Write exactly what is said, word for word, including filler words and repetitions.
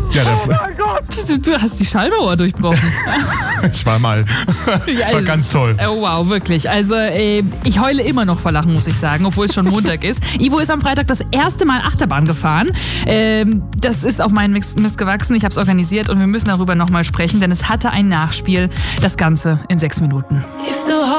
Ja, oh mein Gott! Du hast die Schallmauer durchbrochen. ich war mal. Ja, war ganz toll. Oh, wow, wirklich. Also äh, ich heule immer noch vor Lachen, muss ich sagen, obwohl es schon Montag ist. Ivo ist am Freitag das erste Mal Achterbahn gefahren. Ähm, das ist auf meinen Mist gewachsen. Ich habe es organisiert und wir müssen darüber nochmal sprechen, denn es hatte ein Nachspiel. Das Ganze in sechs Minuten.